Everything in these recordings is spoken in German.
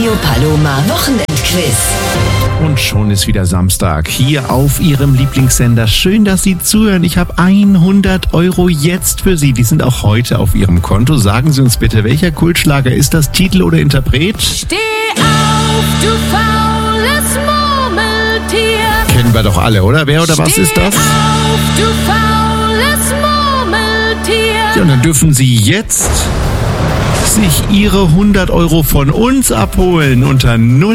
Radio Paloma Wochenendquiz. Und schon ist wieder Samstag hier auf Ihrem Lieblingssender. Schön, dass Sie zuhören. Ich habe 100 Euro jetzt für Sie. Die sind auch heute auf Ihrem Konto. Sagen Sie uns bitte, welcher Kultschlager ist das? Titel oder Interpret? Steh auf, du faules Murmeltier. Kennen wir doch alle, oder? Wer oder was ist das? Steh auf, du faules Murmeltier. Ja, und dann dürfen Sie jetzt sich Ihre 100 Euro von uns abholen unter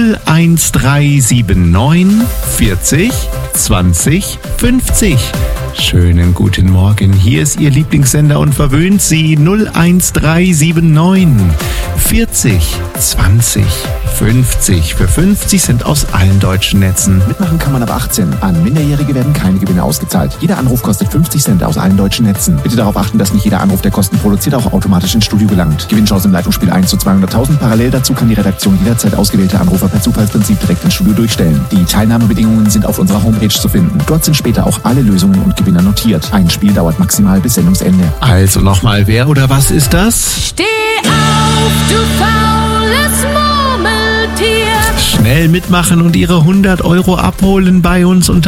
01379 40 20 50. Schönen guten Morgen. Hier ist Ihr Lieblingssender und verwöhnt Sie 01379 40 20 50. Für 50 sind aus allen deutschen Netzen. Mitmachen kann man ab 18. An Minderjährige werden keine Gewinne ausgezahlt. Jeder Anruf kostet 50 Cent aus allen deutschen Netzen. Bitte darauf achten, dass nicht jeder Anruf, der Kosten produziert, auch automatisch ins Studio gelangt. Gewinnchance im Leitungsspiel 1 zu 200.000. Parallel dazu kann die Redaktion jederzeit ausgewählte Anrufer per Zufallsprinzip direkt ins Studio durchstellen. Die Teilnahmebedingungen sind auf unserer Homepage zu finden. Dort sind später auch alle Lösungen und Gewinner notiert. Ein Spiel dauert maximal bis Sendungsende. Also nochmal, wer oder was ist das? Steh auf, du faules Murmeltier. Schnell mitmachen und Ihre 100 Euro abholen bei uns unter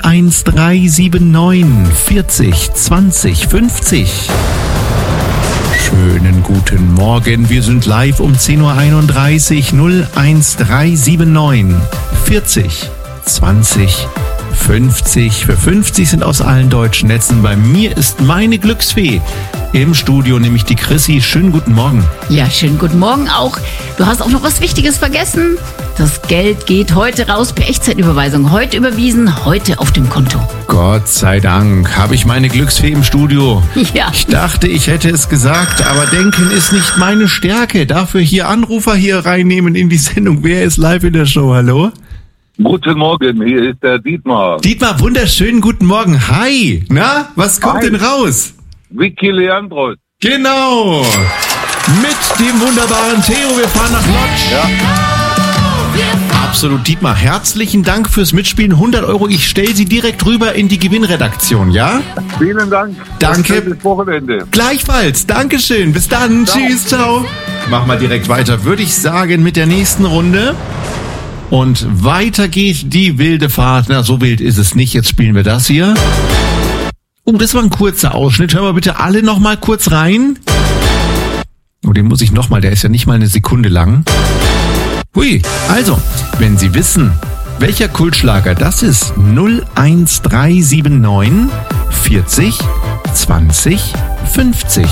01379 40 20 50. Schönen guten Morgen. Wir sind live um 10.31 Uhr. 01379 40 20 50. Für 50 sind aus allen deutschen Netzen. Bei mir ist meine Glücksfee im Studio, nämlich die Chrissy. Schönen guten Morgen. Ja, schönen guten Morgen auch. Du hast auch noch was Wichtiges vergessen. Das Geld geht heute raus per Echtzeitüberweisung. Heute überwiesen, heute auf dem Konto. Gott sei Dank habe ich meine Glücksfee im Studio. Ja. Ich dachte, ich hätte es gesagt, aber denken ist nicht meine Stärke. Dafür hier Anrufer hier reinnehmen in die Sendung. Wer ist live in der Show? Hallo? Guten Morgen, hier ist der Dietmar. Dietmar, wunderschönen guten Morgen. Hi. Na, was kommt Hi. denn raus? Vicky Leandros. Genau. Mit dem wunderbaren Theo. Wir fahren nach Lodz. Ja. Absolut, Dietmar. Herzlichen Dank fürs Mitspielen. 100 Euro. Ich stelle Sie direkt rüber in die Gewinnredaktion, ja? Vielen Dank. Danke. Bis Wochenende. Gleichfalls. Dankeschön. Bis dann. Ciao. Tschüss. Ciao. Mach mal direkt weiter, würde ich sagen, mit der nächsten Runde. Und weiter geht die wilde Fahrt. Na, so wild ist es nicht. Jetzt spielen wir das hier. Das war ein kurzer Ausschnitt. Hören wir bitte alle noch mal kurz rein. Oh, den muss ich noch mal. Der ist ja nicht mal eine Sekunde lang. Hui. Also, wenn Sie wissen, welcher Kultschlager das ist, 01379 40 20 50.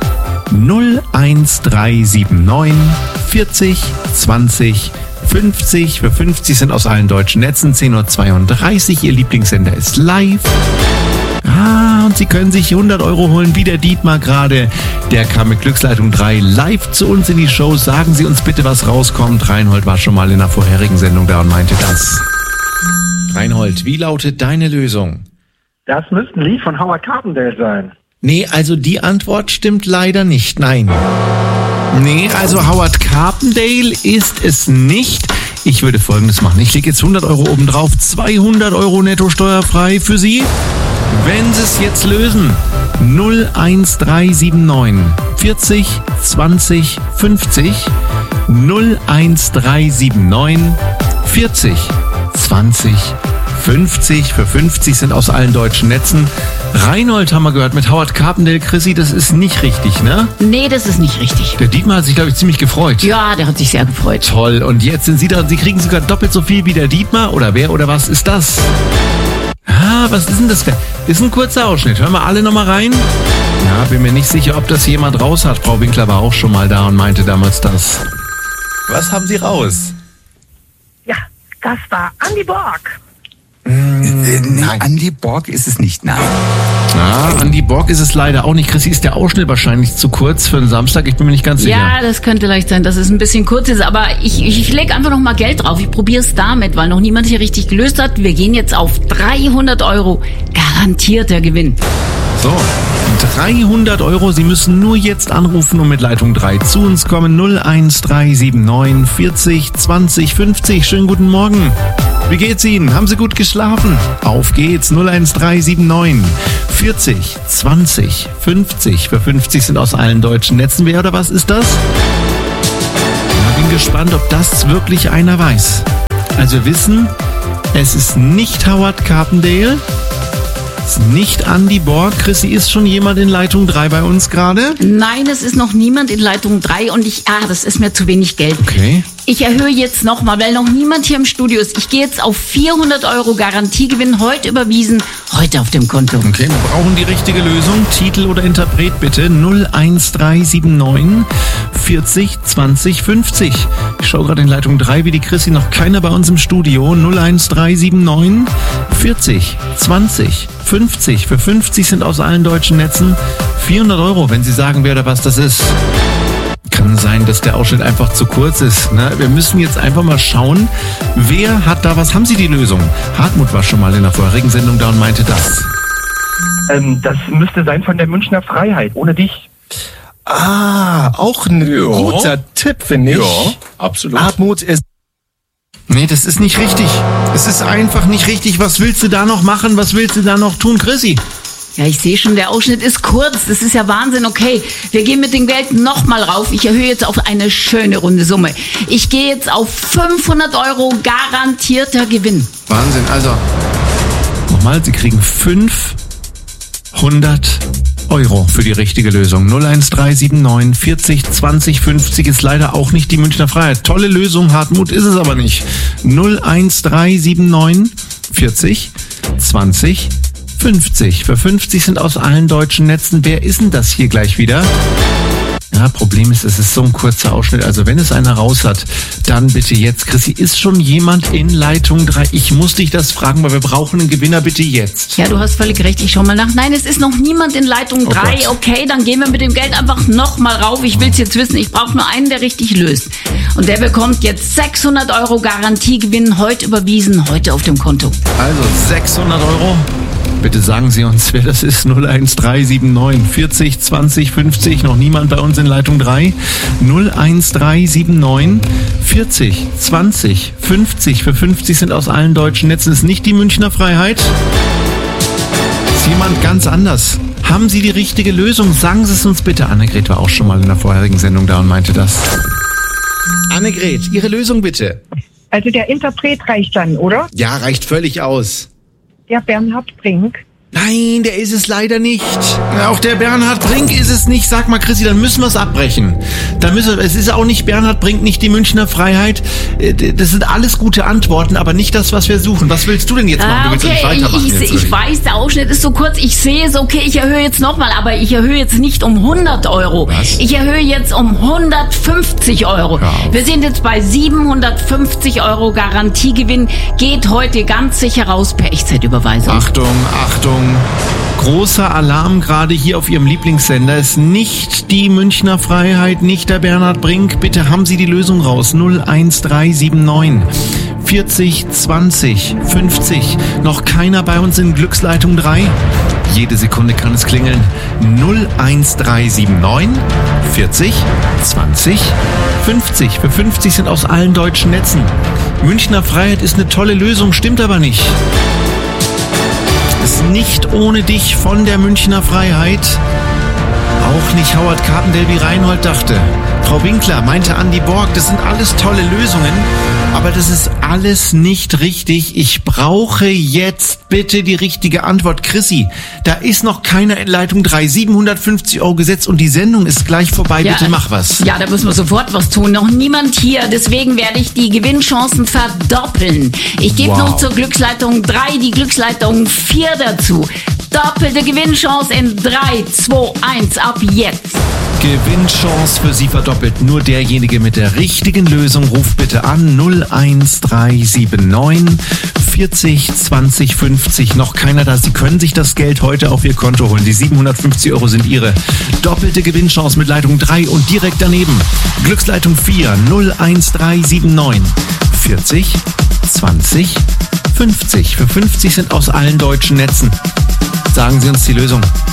01379 40 20 50. Für 50 sind aus allen deutschen Netzen. 10.32 Uhr. Ihr Lieblingssender ist live. Und Sie können sich 100 Euro holen, wie der Dietmar gerade. Der kam mit Glücksleitung 3 live zu uns in die Show. Sagen Sie uns bitte, was rauskommt. Reinhold war schon mal in der vorherigen Sendung da und meinte das. Reinhold, wie lautet deine Lösung? Das müsste ein Lied von Howard Carpendale sein. Nee, also die Antwort stimmt leider nicht. Nein. Nee, also Howard Carpendale ist es nicht. Ich würde Folgendes machen. Ich lege jetzt 100 Euro obendrauf. 200 Euro netto steuerfrei für Sie. Wenn Sie es jetzt lösen, 01379 40 20 50. 01379 40 20 50. Für 50 sind aus allen deutschen Netzen. Reinhold haben wir gehört mit Howard Carpendale. Chrissy, das ist nicht richtig, ne? Nee, das ist nicht richtig. Der Dietmar hat sich, glaube ich, ziemlich gefreut. Ja, der hat sich sehr gefreut. Toll. Und jetzt sind Sie da, Sie kriegen sogar doppelt so viel wie der Dietmar. Oder wer oder was ist das? Was ist denn das? Ist ein kurzer Ausschnitt. Hören wir alle nochmal rein? Ja, bin mir nicht sicher, ob das jemand raus hat. Frau Winkler war auch schon mal da und meinte damals das. Was haben Sie raus? Ja, das war Andy Borg. Nein, Andy Borg ist es nicht, nein. Andy Borg ist es leider auch nicht. Chrissy, ist der Ausschnitt wahrscheinlich zu kurz für einen Samstag? Ich bin mir nicht ganz sicher. Ja, das könnte leicht sein, dass es ein bisschen kurz ist, aber ich lege einfach noch mal Geld drauf. Ich probiere es damit, weil noch niemand hier richtig gelöst hat. Wir gehen jetzt auf 300 Euro. Garantierter Gewinn. So, 300 Euro. Sie müssen nur jetzt anrufen und mit Leitung 3 zu uns kommen. 01379 40 20 50. Schönen guten Morgen. Wie geht's Ihnen? Haben Sie gut geschlafen? Auf geht's. 01379 40 20 50. Für 50 sind aus allen deutschen Netzen. Wer oder was ist das? Ja, bin gespannt, ob das wirklich einer weiß. Also wir wissen, es ist nicht Howard Carpendale, es ist nicht Andy Borg. Chrissy, ist schon jemand in Leitung 3 bei uns gerade? Nein, es ist noch niemand in Leitung 3 und das ist mir zu wenig Geld. Okay. Ich erhöhe jetzt nochmal, weil noch niemand hier im Studio ist. Ich gehe jetzt auf 400 Euro Garantiegewinn, heute überwiesen, heute auf dem Konto. Okay, wir brauchen die richtige Lösung. Titel oder Interpret bitte 01379 40 20 50. Ich schaue gerade in Leitung 3 wie die Chrissy, noch keiner bei uns im Studio. 01379 40 20 50. Für 50 sind aus allen deutschen Netzen 400 Euro, wenn Sie sagen, wer oder was das ist. Kann sein, dass der Ausschnitt einfach zu kurz ist. Ne? Wir müssen jetzt einfach mal schauen, wer hat da was. Haben Sie die Lösung? Hartmut war schon mal in der vorherigen Sendung da und meinte das. Das müsste sein von der Münchner Freiheit, ohne dich. Auch ein guter Tipp, finde ich. Ja, absolut. Hartmut ist... Nee, das ist nicht richtig. Es ist einfach nicht richtig. Was willst du da noch machen? Was willst du da noch tun, Chrissy? Ja, ich sehe schon, der Ausschnitt ist kurz. Das ist ja Wahnsinn. Okay, wir gehen mit dem Geld nochmal rauf. Ich erhöhe jetzt auf eine schöne runde Summe. Ich gehe jetzt auf 500 Euro garantierter Gewinn. Wahnsinn. Also, nochmal, Sie kriegen 500 Euro für die richtige Lösung. 01379 40 20 50 ist leider auch nicht die Münchner Freiheit. Tolle Lösung, Hartmut, ist es aber nicht. 01379 40 20 50. Für 50 sind aus allen deutschen Netzen. Wer ist denn das hier gleich wieder? Ja, Problem ist, es ist so ein kurzer Ausschnitt. Also wenn es einer raus hat, dann bitte jetzt. Chrissy, ist schon jemand in Leitung 3? Ich muss dich das fragen, weil wir brauchen einen Gewinner, bitte jetzt. Ja, du hast völlig recht. Ich schau mal nach. Nein, es ist noch niemand in Leitung 3. Okay, dann gehen wir mit dem Geld einfach nochmal rauf. Ich will's jetzt wissen. Ich brauche nur einen, der richtig löst. Und der bekommt jetzt 600 Euro Garantiegewinn. Heute überwiesen, heute auf dem Konto. Also 600 Euro. Bitte sagen Sie uns, wer das ist. 01379 40 20 50. Noch niemand bei uns in Leitung 3. 01379 40 20 50. Für 50 sind aus allen deutschen Netzen. Ist nicht die Münchner Freiheit. Ist jemand ganz anders. Haben Sie die richtige Lösung? Sagen Sie es uns bitte. Annegret war auch schon mal in der vorherigen Sendung da und meinte das. Annegret, Ihre Lösung bitte. Also der Interpret reicht dann, oder? Ja, reicht völlig aus. Der Bernhard Brink. Nein, der ist es leider nicht. Ja, auch der Bernhard Brink ist es nicht. Sag mal, Chrissy, dann müssen wir es abbrechen. Es ist auch nicht Bernhard Brink, nicht die Münchner Freiheit. Das sind alles gute Antworten, aber nicht das, was wir suchen. Was willst du denn jetzt machen? Du willst nicht weitermachen. Ich weiß, der Ausschnitt ist so kurz. Ich sehe es, okay, ich erhöhe jetzt nochmal, aber ich erhöhe jetzt nicht um 100 Euro. Was? Ich erhöhe jetzt um 150 Euro. Wir sind jetzt bei 750 Euro Garantiegewinn. Geht heute ganz sicher raus per Echtzeitüberweisung. Achtung, Achtung. Großer Alarm gerade hier auf Ihrem Lieblingssender. Ist nicht die Münchner Freiheit, nicht der Bernhard Brink. Bitte haben Sie die Lösung raus. 01379 40 20 50. Noch keiner bei uns in Glücksleitung 3? Jede Sekunde kann es klingeln. 01379 40 20 50. Für 50 sind aus allen deutschen Netzen. Münchner Freiheit ist eine tolle Lösung, stimmt aber nicht. Ist nicht ohne dich von der Münchner Freiheit. Auch nicht Howard Carpendale, wie Reinhold dachte. Frau Winkler meinte Andy Borg, das sind alles tolle Lösungen, aber das ist alles nicht richtig. Ich brauche jetzt bitte die richtige Antwort. Chrissy, da ist noch keiner in Leitung 3. 750 Euro gesetzt und die Sendung ist gleich vorbei. Ja, bitte mach was. Ja, da müssen wir sofort was tun. Noch niemand hier, deswegen werde ich die Gewinnchancen verdoppeln. Ich gebe noch zur Glücksleitung 3 die Glücksleitung 4 dazu. Doppelte Gewinnchance in 3, 2, 1, ab jetzt. Gewinnchance für Sie verdoppelt. Nur derjenige mit der richtigen Lösung ruft bitte an 01379 40 20 50. Noch keiner da. Sie können sich das Geld heute auf Ihr Konto holen. Die 750 Euro sind Ihre. Doppelte Gewinnchance mit Leitung 3 und direkt daneben. Glücksleitung 4 01379 40 20 50. Für 50 sind aus allen deutschen Netzen. Sagen Sie uns die Lösung.